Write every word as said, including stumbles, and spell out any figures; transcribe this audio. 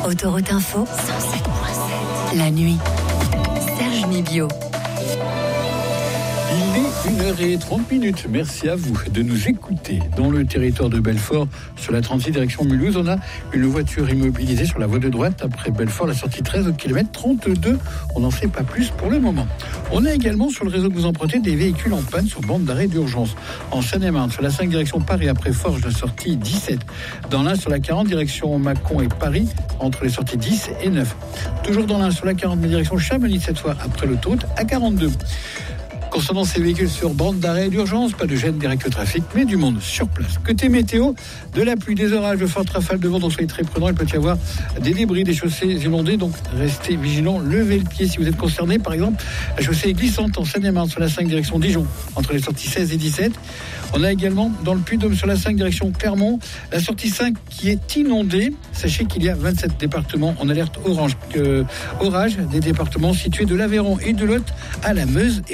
Autoroute Info, cent sept virgule sept. La nuit. Serge Nibio. Il est une heure trente minutes. Merci à vous de nous écouter. Dans le territoire de Belfort, sur la trente-six direction Mulhouse, on a une voiture immobilisée sur la voie de droite. Après Belfort, la sortie treize au kilomètre trente-deux. On n'en sait pas plus pour le moment. On a également sur le réseau que vous empruntez des véhicules en panne sur bande d'arrêt d'urgence. En Seine-et-Marne, sur la cinq direction Paris, après Forges, la sortie dix-sept. Dans l'Ain, sur la quarante direction Mâcon et Paris, entre les sorties dix et neuf. Toujours dans l'Ain, sur la quarante direction Chamonix, cette fois après l'autoroute A quarante-deux. Concernant ces véhicules sur bande d'arrêt d'urgence, pas de gêne direct au trafic, mais du monde sur place. Côté météo, de la pluie, des orages, de fortes rafales de vent, donc soyez très prudents. Il peut y avoir des débris, des chaussées inondées, donc restez vigilants. Levez le pied si vous êtes concerné. Par exemple, la chaussée est glissante en Seine-et-Marne sur la cinq direction Dijon, entre les sorties seize et dix-sept. On a également dans le Puy-de-Dôme sur la cinq direction Clermont, la sortie cinq qui est inondée. Sachez qu'il y a vingt-sept départements en alerte orange. Euh, orage, des départements situés de l'Aveyron et de l'Aude à la Meuse. Et